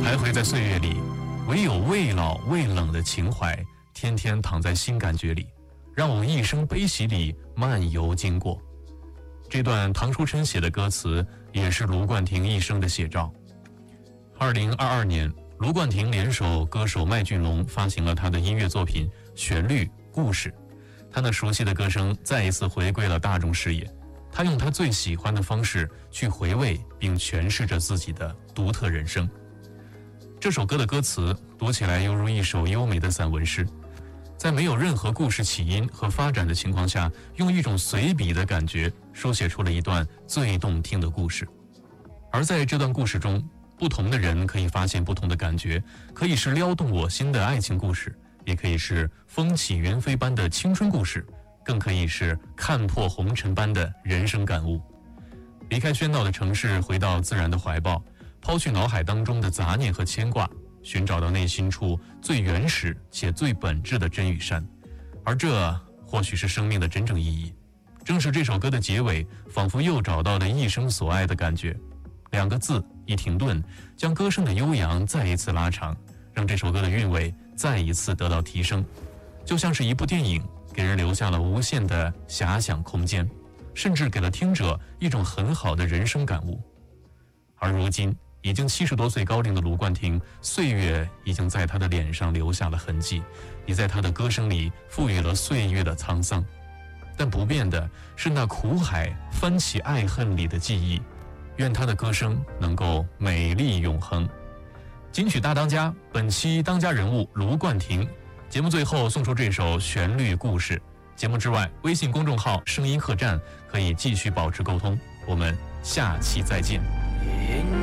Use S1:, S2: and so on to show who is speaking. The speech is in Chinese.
S1: 徘徊在岁月里，唯有未老未冷的情怀，天天躺在新感觉里，让我一生悲喜里漫游经过。这段唐书琛写的歌词，也是卢冠廷一生的写照。2022年，卢冠廷联手歌手麦浚龙发行了他的音乐作品《旋律故事》，他那熟悉的歌声再一次回归了大众视野。他用他最喜欢的方式去回味并诠释着自己的独特人生。这首歌的歌词读起来犹如一首优美的散文诗，在没有任何故事起因和发展的情况下，用一种随笔的感觉书写出了一段最动听的故事。而在这段故事中，不同的人可以发现不同的感觉，可以是撩动我心的爱情故事，也可以是风起云飞般的青春故事，更可以是看破红尘般的人生感悟。离开喧闹的城市，回到自然的怀抱，抛去脑海当中的杂念和牵挂，寻找到内心处最原始且最本质的真与善。而这或许是生命的真正意义。正是这首歌的结尾，仿佛又找到了一生所爱的感觉。2个字，一停顿，将歌声的悠扬再一次拉长，让这首歌的韵味再一次得到提升。就像是一部电影，给人留下了无限的遐想空间，甚至给了听者一种很好的人生感悟。而如今已经70多岁高龄的卢冠廷，岁月已经在他的脸上留下了痕迹，也在他的歌声里赋予了岁月的沧桑。但不变的是那苦海翻起爱恨里的记忆，愿他的歌声能够美丽永恒。金曲大当家，本期当家人物卢冠廷。节目最后送出这首旋律故事。节目之外，微信公众号声音客栈可以继续保持沟通。我们下期再见。